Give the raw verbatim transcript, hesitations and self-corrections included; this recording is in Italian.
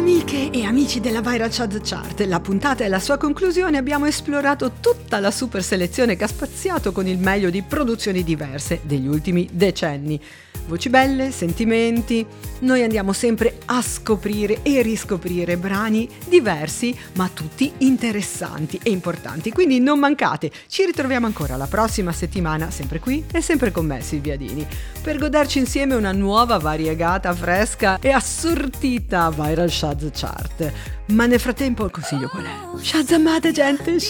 Amiche e amici della Viral Chart Chart, la puntata è la sua conclusione. Abbiamo esplorato tutta la super selezione che ha spaziato con il meglio di produzioni diverse degli ultimi decenni. Voci belle, sentimenti, noi andiamo sempre a scoprire e riscoprire brani diversi ma tutti interessanti e importanti, quindi non mancate, ci ritroviamo ancora la prossima settimana, sempre qui e sempre con me Silvia Dini, per goderci insieme una nuova, variegata, fresca e assortita Viral Chart Chart. Ma nel frattempo il consiglio qual è? Shazammate gente,